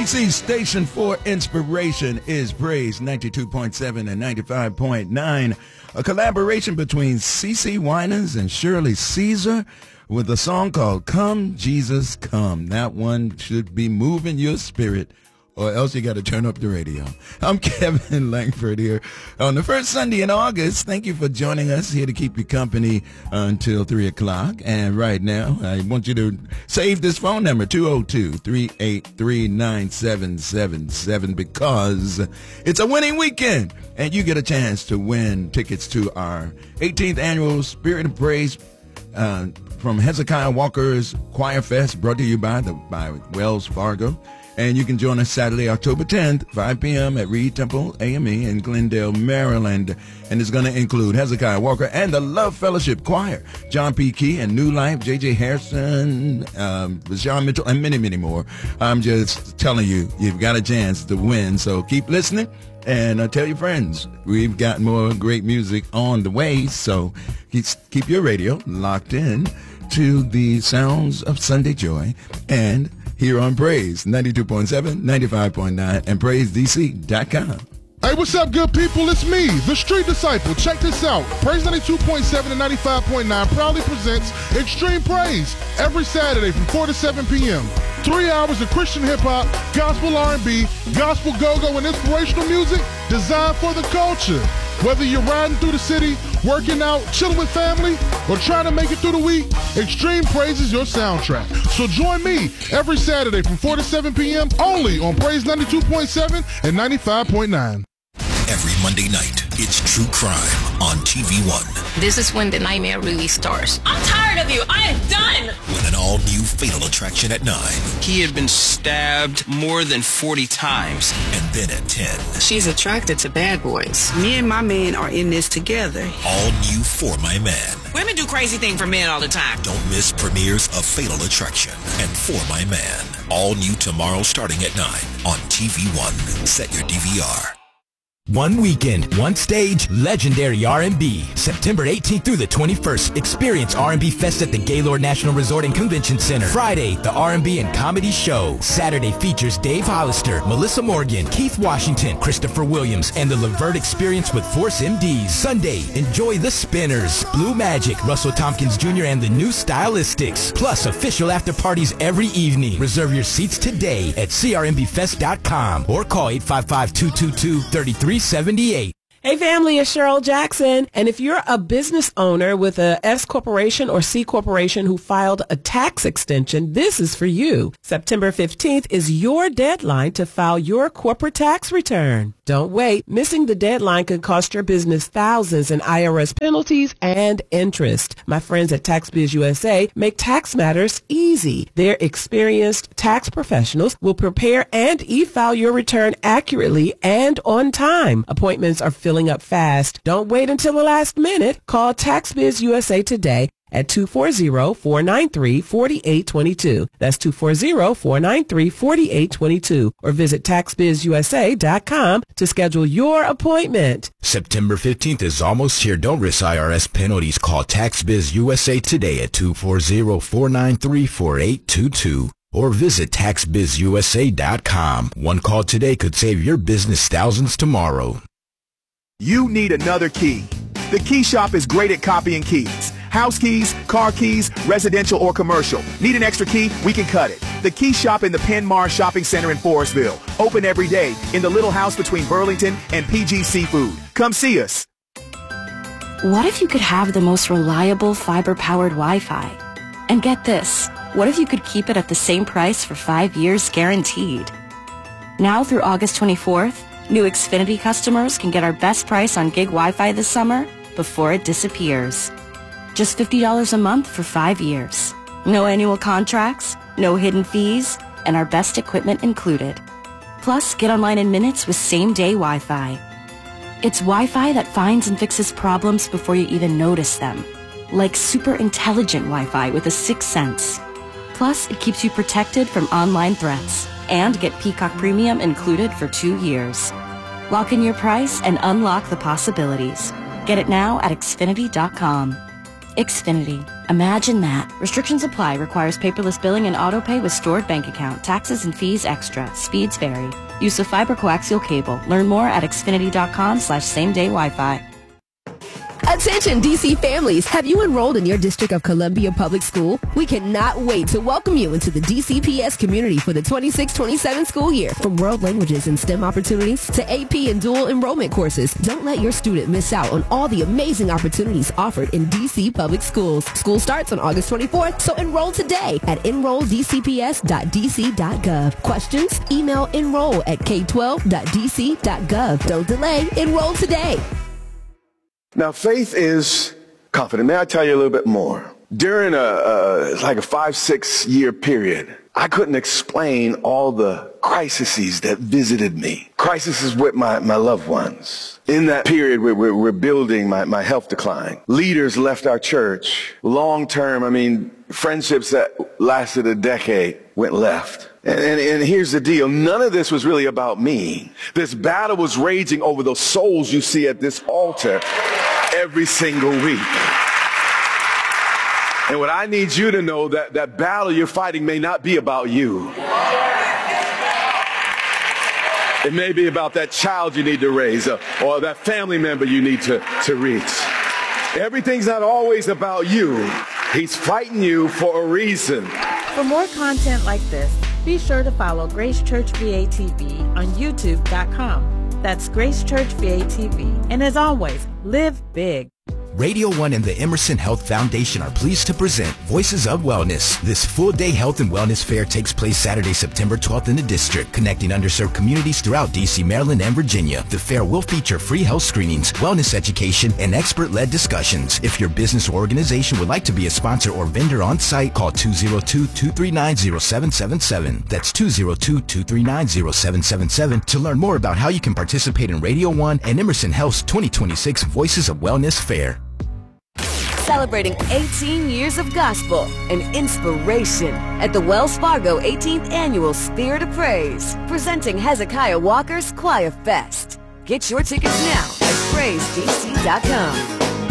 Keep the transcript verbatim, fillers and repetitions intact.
D C's station for inspiration is Praise ninety-two point seven and ninety-five point nine, a collaboration between CeCe Winans and Shirley Caesar with a song called Come Jesus Come. That one should be moving your spirit, or else you got to turn up the radio. I'm Kevin Langford here on the first Sunday in August. Thank you for joining us, here to keep you company until three o'clock. And right now, I want you to save this phone number, two oh two, three eight three, nine seven seven seven, because it's a winning weekend, and you get a chance to win tickets to our eighteenth annual Spirit of Praise uh, from Hezekiah Walker's Choir Fest, brought to you by, the, by Wells Fargo. And you can join us Saturday, October tenth, five p.m. at Reed Temple A M E in Glendale, Maryland. And it's going to include Hezekiah Walker and the Love Fellowship Choir, John P. Key and New Life, J J. Harrison, um, Vashawn Mitchell, and many, many more. I'm just telling you, you've got a chance to win. So keep listening and uh, tell your friends. We've got more great music on the way. So keep, keep your radio locked in to the sounds of Sunday Joy and here on Praise ninety-two point seven, ninety-five point nine, and praise d c dot com. Hey, what's up, good people? It's me, the Street Disciple. Check this out. Praise ninety-two point seven and ninety-five point nine proudly presents Extreme Praise every Saturday from four to seven p.m. Three hours of Christian hip-hop, gospel R and B, gospel go-go, and inspirational music designed for the culture. Whether you're riding through the city, working out, chilling with family, or trying to make it through the week, Extreme Praise is your soundtrack. So join me every Saturday from four to seven p.m. only on Praise ninety-two point seven and ninety-five point nine. Every Monday night, it's True Crime on T V one. This is when the nightmare really starts. I'm tired of you. I am done. With an all-new Fatal Attraction at nine. He had been stabbed more than forty times. And then at ten. She's attracted to bad boys. Me and my man are in this together. All new For My Man. Women do crazy things for men all the time. Don't miss premieres of Fatal Attraction and For My Man. All new tomorrow starting at nine on T V one. Set your D V R. One weekend, one stage, legendary R and B. September eighteenth through the twenty-first. Experience R and B Fest at the Gaylord National Resort and Convention Center. Friday, the R and B and Comedy Show. Saturday features Dave Hollister, Melissa Morgan, Keith Washington, Christopher Williams, and the Levert Experience with Force M Ds. Sunday, enjoy the Spinners, Blue Magic, Russell Tompkins Junior, and the New Stylistics. Plus, official after parties every evening. Reserve your seats today at c r m b fest dot com or call eight five five, two two two, three three seventy-eight. Hey family, it's Cheryl Jackson, and if you're a business owner with a S corporation or C corporation who filed a tax extension, this is for you. September fifteenth is your deadline to file your corporate tax return. Don't wait. Missing the deadline could cost your business thousands in I R S penalties and interest. My friends at TaxBiz U S A make tax matters easy. Their experienced tax professionals will prepare and e-file your return accurately and on time. Appointments are filled up fast. Don't wait until the last minute. Call TaxBiz U S A today at two four zero, four nine three, four eight two two. That's two four zero, four nine three, four eight two two. Or visit tax biz u s a dot com to schedule your appointment. September fifteenth is almost here. Don't risk I R S penalties. Call TaxBiz U S A today at two four zero, four nine three, four eight two two. Or visit tax biz u s a dot com. One call today could save your business thousands tomorrow. You need another key. The Key Shop is great at copying keys. House keys, car keys, residential or commercial. Need an extra key? We can cut it. The Key Shop in the Penmar Shopping Center in Forestville. Open every day in the little house between Burlington and P G Seafood. Come see us. What if you could have the most reliable fiber-powered Wi-Fi? And get this, what if you could keep it at the same price for five years guaranteed? Now through August twenty-fourth, new Xfinity customers can get our best price on gig Wi-Fi this summer before it disappears. Just fifty dollars a month for five years. No annual contracts, no hidden fees, and our best equipment included. Plus, get online in minutes with same-day Wi-Fi. It's Wi-Fi that finds and fixes problems before you even notice them. Like super intelligent Wi-Fi with a sixth sense. Plus, it keeps you protected from online threats. And get Peacock Premium included for two years. Lock in your price and unlock the possibilities. Get it now at Xfinity dot com. Xfinity. Imagine that. Restrictions apply. Requires paperless billing and auto pay with stored bank account. Taxes and fees extra. Speeds vary. Use of fiber coaxial cable. Learn more at xfinity.com slash same day Wi-Fi. Attention D C families, have you enrolled in your District of Columbia Public School? We cannot wait to welcome you into the D C P S community for the twenty-six twenty-seven school year. From world languages and STEM opportunities to A P and dual enrollment courses, don't let your student miss out on all the amazing opportunities offered in D C Public Schools. School starts on August twenty-fourth, so enroll today at enroll d c p s dot d c dot gov. Questions? Email enroll at k twelve dot d c dot gov. Don't delay. Enroll today. Now, faith is confident. May I tell you a little bit more? During a, a like a five, six year period, I couldn't explain all the crises that visited me. Crises with my, my loved ones. In that period, we're, we're, we're building my, my health decline. Leaders left our church. Long term, I mean, friendships that lasted a decade went left. And, and, and here's the deal. None of this was really about me. This battle was raging over those souls you see at this altar every single week. And what I need you to know, that that battle you're fighting may not be about you. It may be about that child you need to raise, uh, or that family member you need to, to reach. Everything's not always about you. He's fighting you for a reason. For more content like this, be sure to follow Grace Church V A T V on youtube dot com. That's Grace Church V A T V. And as always, live big. Radio One and the Emerson Health Foundation are pleased to present Voices of Wellness. This full-day health and wellness fair takes place Saturday, September twelfth in the district, connecting underserved communities throughout D C, Maryland, and Virginia. The fair will feature free health screenings, wellness education, and expert-led discussions. If your business or organization would like to be a sponsor or vendor on site, call two oh two, two three nine, oh seven seven seven. That's two oh two, two three nine, oh seven seven seven to learn more about how you can participate in Radio One and Emerson Health's twenty twenty-six Voices of Wellness Fair. Celebrating eighteen years of gospel and inspiration at the Wells Fargo eighteenth Annual Spirit of Praise, presenting Hezekiah Walker's Choir Fest. Get your tickets now at praise d c dot com.